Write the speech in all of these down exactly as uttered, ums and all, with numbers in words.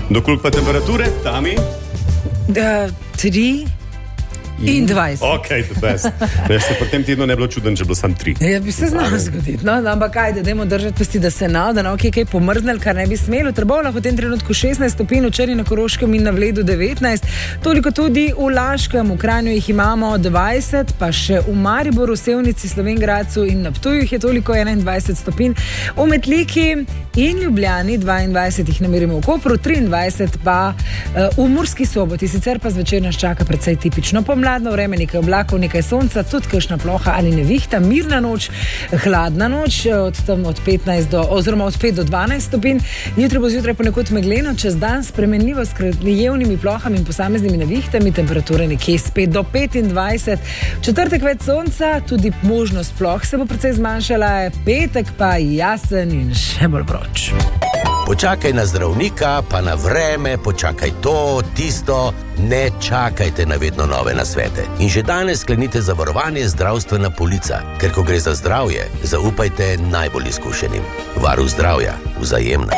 Dokoliko pa temperature, Tami? Uh, tri in dvajset. Ok, to best. Ne, se po tem tednu ne bilo čuden, če bilo sam tri. Ja, bi se znalo zgoditi, no, ampak ajde, dajmo držati pesti, da se nao, da na ok, kaj pomrznel, kar ne bi smelo. V Trbovljah v tem trenutku šestnajst stopinj, v Črni na Koroškem in na Vledu devetnajst, toliko tudi v Laškem, v Kranju jih imamo dvajset, pa še v Mariboru, Sevnici, Slovenj Gradcu in na Ptuju jih je toliko enaindvajset stopinj, v Metliki in Ljubljani dvaindvajset jih namerimo v Kopru, triindvajset pa uh, v Murski Soboti, sicer pa zvečer nas čaka precej tipično pomladno vreme, nekaj oblakov, nekaj sonca, tudi kakšna ploha ali nevihta, mirna noč, hladna noč, od tam od petnajst do, oziroma od pet do dvanajst stopinj, jutri bo zjutraj ponekod megleno, čez dan spremenljivo s krajevnimi plohami in posameznimi nevihtami, temperature nekje spet do petindvajset, četrtek več sonca, tudi možnost ploh se bo precej zmanjšala, petek pa jasen in še bolj vroč. Počakaj na zdravnika, pa na vreme, počakaj to, tisto, ne čakajte na vedno nove nasvete. In že danes sklenite zavarovanje zdravstvena polica, ker ko gre za zdravje, zaupajte najbolj izkušenim. Varuh zdravja, Vzajemna.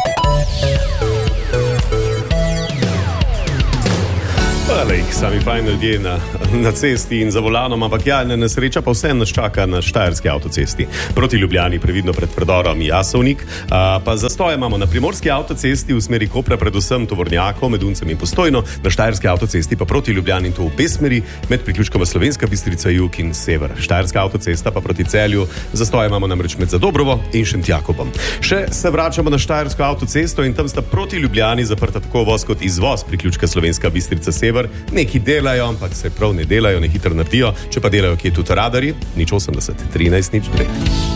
Hvala, jih sami fajn ljudje na, na cesti in za volanom, ampak ja, nesreča pa vse nas čaka na štajerski avtocesti. Proti Ljubljani previdno pred predorom Jasovnik, a, pa zastoje imamo na primorski avtocesti v smeri Kopra, predvsem tovornjakov med Uncem in Postojno, na štajerski avtocesti pa proti Ljubljani in to v obe smeri, med priključkoma Slovenska Bistrica, jug in sever. Štajerska avtocesta pa proti Celju, zastoje imamo namreč med Zadobrovo in Šentjakobom. Še se vračamo na štajersko avtocesto in tam sta proti Ljubljani zaprta tako voz kot izvoz priključka Slovenska Bistrica sever. Neki delajo, ampak se prav ne delajo, ne hitro naredijo, če pa delajo, kje tudi radarji, nič osemdeset, trinajst, nič dve.